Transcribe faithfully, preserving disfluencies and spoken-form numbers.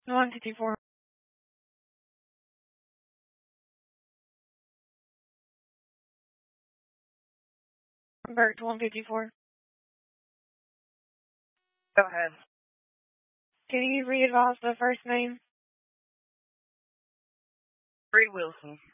one fifty-four. Bert, one fifty-four. Go ahead. Can you re-advise the first name? Bree Wilson.